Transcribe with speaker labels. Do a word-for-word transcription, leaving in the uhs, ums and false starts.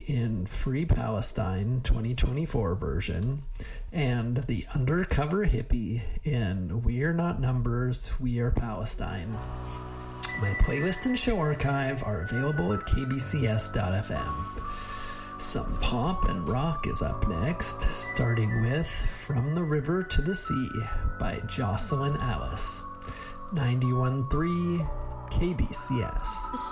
Speaker 1: in Free Palestine twenty twenty-four version, and the Undercover Hippie in We're Not Numbers, We Are Palestine. My playlist and show archive are available at k b c s dot f m. Some pop and rock is up next, starting with From the River to the Sea by Jocelyn Alice. ninety-one point three K B C S.